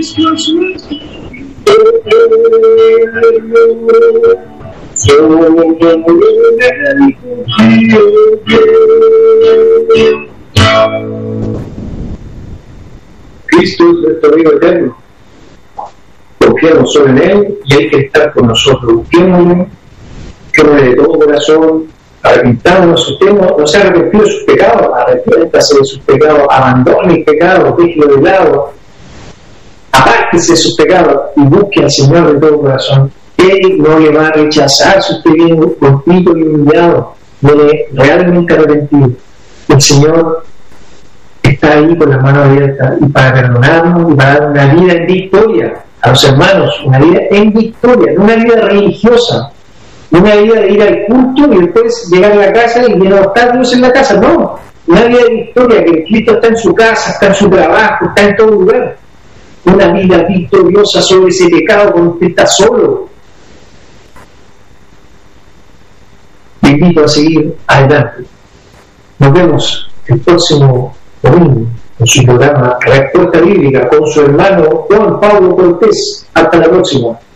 Cristo es nuestro amigo eterno. Confiamos solo en Él y Él quiere estar con nosotros. Busquémosle de todo corazón, arrepintámonos, no se arrepentido de sus pecados, arrepiéntase de sus pecados, abandone el pecado, déjelo de lado, apártese de sus pecados y busque al Señor de todo corazón. Él no le va a rechazar si usted viene contrito y humillado, viene realmente arrepentido. El Señor está ahí con las manos abiertas y para perdonarnos y para dar una vida en victoria a los hermanos, una vida en victoria, no una vida religiosa, no una vida de ir al culto y después llegar a la casa y no estar Dios en la casa, no, una vida de victoria, que Cristo está en su casa, está en su trabajo, está en todo lugar, una vida victoriosa sobre ese pecado cuando usted está solo. Te invito a seguir adelante. Nos vemos el próximo domingo en su programa Respuesta Bíblica con su hermano Juan Pablo Cortés. Hasta la próxima.